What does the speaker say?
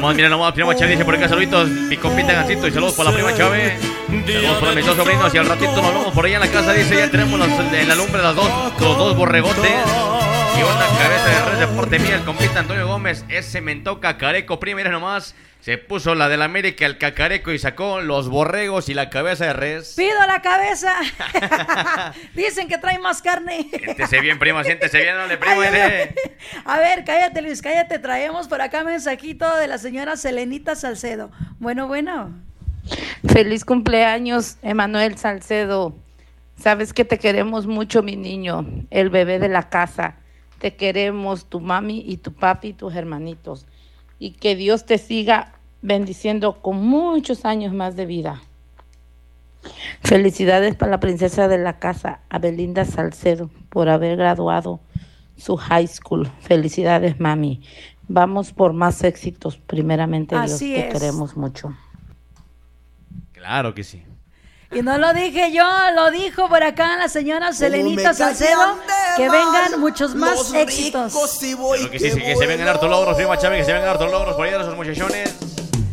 mira nomás, prima Chávez dice por acá, saluditos, mi compita Gancito, y saludos para la prima Chávez. Saludos para mis dos sobrinos, y al ratito nos vemos por allá en la casa, dice, ya tenemos en la lumbre los dos borregotes. Y una cabeza de res de Porte Mía, el compita Antonio Gómez, ese mentó cacareco, prima, mira nomás. Se puso la del América, el cacareco, y sacó los borregos y la cabeza de res. ¡Pido la cabeza! Dicen que trae más carne. Siéntese bien, prima, siéntese bien, dale, prima. A ver, cállate, Luis, cállate. Traemos por acá mensajito de la señora Selenita Salcedo. Bueno. Feliz cumpleaños, Emanuel Salcedo. Sabes que te queremos mucho, mi niño, el bebé de la casa. Te queremos, tu mami y tu papi y tus hermanitos. Y que Dios te siga bendiciendo con muchos años más de vida. Felicidades para la princesa de la casa, Abelinda Salcedo, por haber graduado su high school. Felicidades, mami. Vamos por más éxitos, primeramente Dios. Así te es. queremos mucho. Claro que sí. Y no lo dije yo, lo dijo por acá la señora Selenita Salcedo. Que vengan muchos más éxitos. Claro que sí, que se vengan hartos logros, prima Chávez, que se vengan hartos logros por allá de esos muchachones.